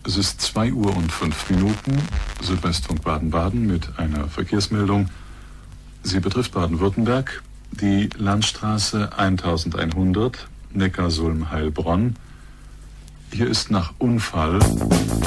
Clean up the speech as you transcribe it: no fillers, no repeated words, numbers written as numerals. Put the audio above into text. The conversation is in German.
Es ist 2:05 Südwestfunk Baden-Baden mit einer Verkehrsmeldung. Sie betrifft Baden-Württemberg, die Landstraße 1100 Neckarsulm-Heilbronn. Hier ist nach Unfall